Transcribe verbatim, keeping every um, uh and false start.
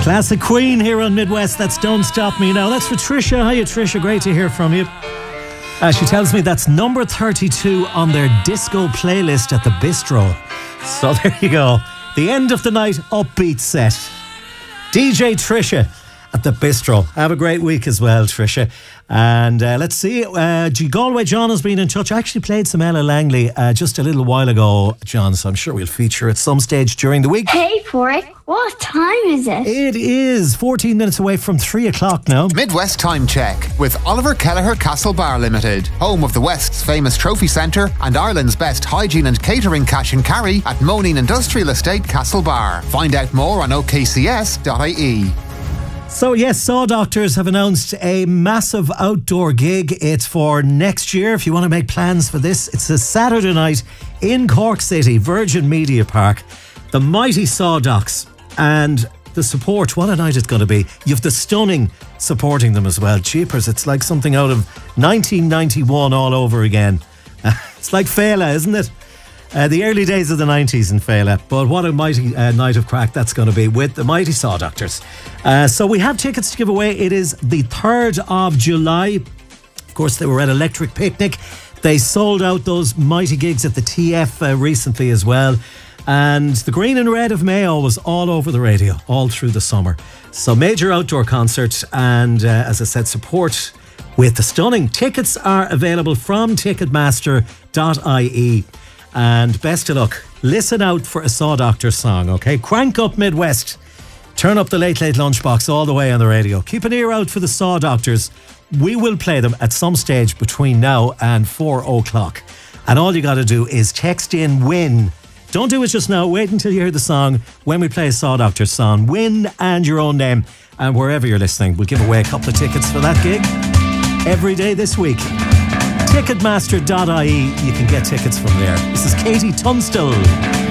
Classic Queen here on Midwest. That's Don't Stop Me Now. That's for Trisha. Hiya, Trisha. Great to hear from you. Uh, she tells me that's number thirty-two on their disco playlist at the Bistro. So there you go. The end of the night upbeat set. D J Trisha at the Bistro. Have a great week as well, Trisha. And uh, let's see, uh, G- Galway John has been in touch. I actually played some Ella Langley uh, just a little while ago, John, so I'm sure we'll feature at some stage during the week. Pay for it? What time is it? It is fourteen minutes away from three o'clock now. Midwest Time Check with Oliver Kelleher Castle Bar Limited, home of the West's famous trophy centre and Ireland's best hygiene and catering cash and carry at Moneen Industrial Estate Castle Bar. Find out more on o k c s dot i e. So yes, Saw Doctors have announced a massive outdoor gig. It's for next year. If you want to make plans for this, it's a Saturday night in Cork City, Virgin Media Park. The mighty Saw Docs and the support. What a night it's going to be. You've the Stunning supporting them as well. Jeepers, it's like something out of nineteen ninety-one all over again. It's like Fela, isn't it? Uh, the early days of the nineties in Fela. But what a mighty uh, night of crack that's going to be with the mighty Saw Doctors. Uh, so we have tickets to give away. It is the third of July. Of course, they were at Electric Picnic. They sold out those mighty gigs at the T F uh, recently as well. And the green and red of Mayo was all over the radio all through the summer. So major outdoor concert and, uh, as I said, support with the Stunning. Tickets are available from ticketmaster dot i e. And best of luck. Listen out for a Saw Doctors song, okay? Crank up Midwest. Turn up the Late Late Lunchbox all the way on the radio. Keep an ear out for the Saw Doctors. We will play them at some stage between now and four o'clock. And all you got to do is text in WIN. Don't do it just now. Wait until you hear the song when we play a Saw Doctors song. WIN and your own name. And wherever you're listening, we'll give away a couple of tickets for that gig every day this week. ticketmaster dot i e. You can get tickets from there. This is Katie Tunstall.